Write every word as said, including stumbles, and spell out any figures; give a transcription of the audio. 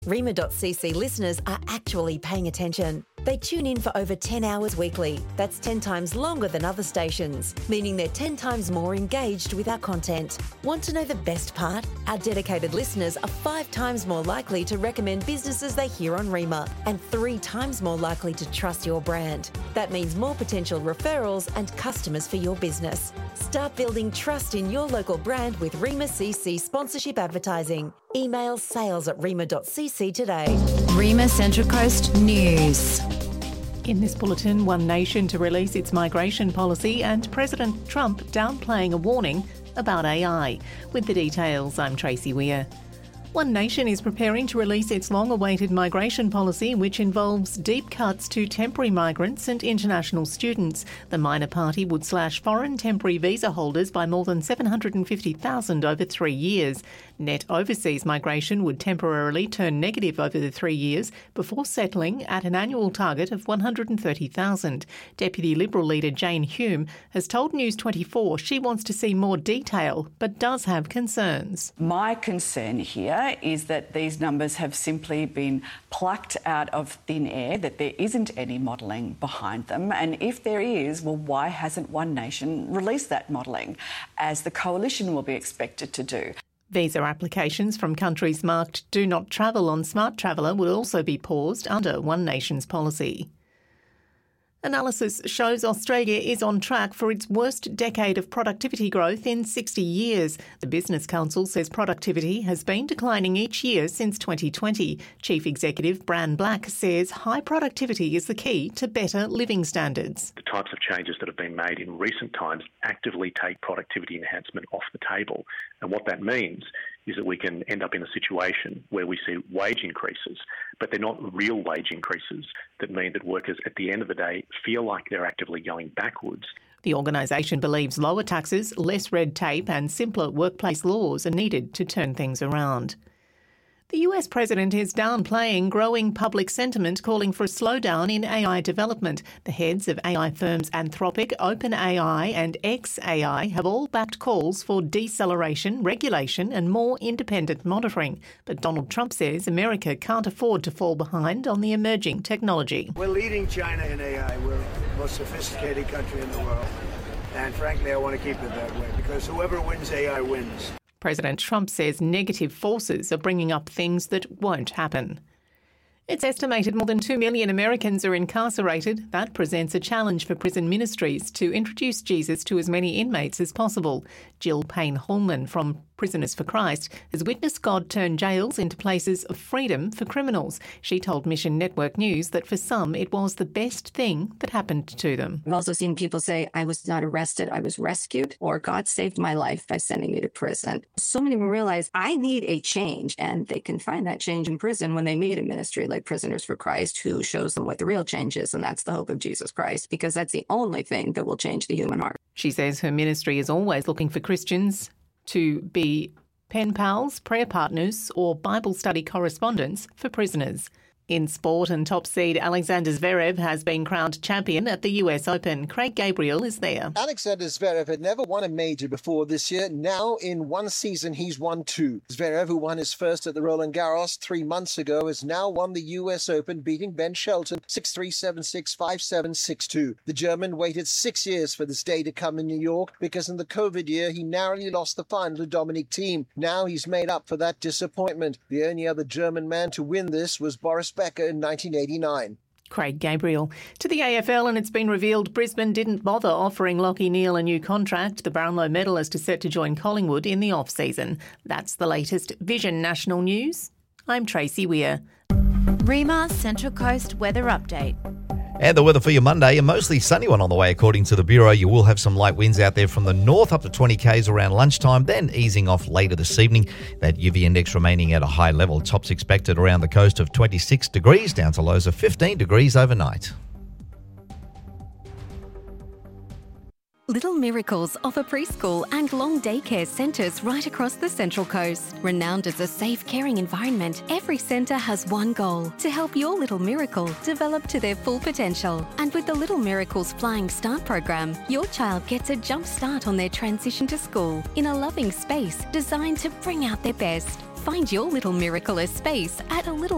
Rima dot c c listeners are actually paying attention. They tune in for over ten hours weekly. That's ten times longer than other stations, meaning they're ten times more engaged with our content. Want to know the best part? Our dedicated listeners are five times more likely to recommend businesses they hear on Rima and three times more likely to trust your brand. That means more potential referrals and customers for your business. Start building trust in your local brand with Rima C C sponsorship advertising. Email sales at rima dot c c today. Rima Central Coast News. In this bulletin, One Nation to release its migration policy and President Trump downplaying a warning about A I. With the details, I'm Tracy Weir. One Nation is preparing to release its long-awaited migration policy, which involves deep cuts to temporary migrants and international students. The minor party would slash foreign temporary visa holders by more than seven hundred fifty thousand over three years. Net overseas migration would temporarily turn negative over the three years before settling at an annual target of one hundred thirty thousand. Deputy Liberal leader Jane Hume has told News twenty-four she wants to see more detail, but does have concerns. My concern here is that these numbers have simply been plucked out of thin air, that there isn't any modelling behind them. And if there is, well, why hasn't One Nation released that modelling, as the coalition will be expected to do? Visa applications from countries marked Do Not Travel on Smart Traveller will also be paused under One Nation's policy. Analysis shows Australia is on track for its worst decade of productivity growth in sixty years. The Business Council says productivity has been declining each year since twenty twenty. Chief Executive Bran Black says high productivity is the key to better living standards. The types of changes that have been made in recent times actively take productivity enhancement off the table. And what that means is that we can end up in a situation where we see wage increases, but they're not real wage increases that mean that workers at the end of the day feel like they're actively going backwards. The organisation believes lower taxes, less red tape and simpler workplace laws are needed to turn things around. The U S president is downplaying growing public sentiment calling for a slowdown in A I development. The heads of A I firms Anthropic, OpenAI and xAI have all backed calls for deceleration, regulation and more independent monitoring. But Donald Trump says America can't afford to fall behind on the emerging technology. We're leading China in A I. We're the most sophisticated country in the world. And frankly, I want to keep it that way because whoever wins A I wins. President Trump says negative forces are bringing up things that won't happen. It's estimated more than two million Americans are incarcerated. That presents a challenge for prison ministries to introduce Jesus to as many inmates as possible. Jill Payne-Holman from Prisoners for Christ has witnessed God turn jails into places of freedom for criminals. She told Mission Network News that for some it was the best thing that happened to them. I've also seen people say, I was not arrested, I was rescued, or God saved my life by sending me to prison. So many people realize I need a change, and they can find that change in prison when they meet a ministry like Prisoners for Christ, who shows them what the real change is, and that's the hope of Jesus Christ, because that's the only thing that will change the human heart. She says her ministry is always looking for Christians to be pen pals, prayer partners or Bible study correspondents for prisoners. In sport, and top seed Alexander Zverev has been crowned champion at the U S Open. Craig Gabriel is there. Alexander Zverev had never won a major before this year. Now, in one season, he's won two. Zverev, who won his first at the Roland Garros three months ago, has now won the U S Open, beating Ben Shelton six three, seven six, five seven, six two. The German waited six years for this day to come in New York because in the COVID year, he narrowly lost the final to Dominic Thiem. Now he's made up for that disappointment. The only other German man to win this was Boris Becker in nineteen eighty-nine. Craig Gabriel. To the A F L, and it's been revealed Brisbane didn't bother offering Lachie Neale a new contract. The Brownlow medalist is set to join Collingwood in the off-season. That's the latest Vision National News. I'm Tracy Weir. Rima Central Coast Weather Update. And the weather for your Monday, a mostly sunny one on the way according to the Bureau. You will have some light winds out there from the north up to twenty kays around lunchtime, then easing off later this evening. That U V index remaining at a high level. Tops expected around the coast of twenty-six degrees down to lows of fifteen degrees overnight. Little Miracles offer preschool and long daycare centres right across the Central Coast. Renowned as a safe, caring environment, every centre has one goal: to help your little miracle develop to their full potential. And with the Little Miracles Flying Start program, your child gets a jump start on their transition to school in a loving space designed to bring out their best. Find your little miracle as space at a little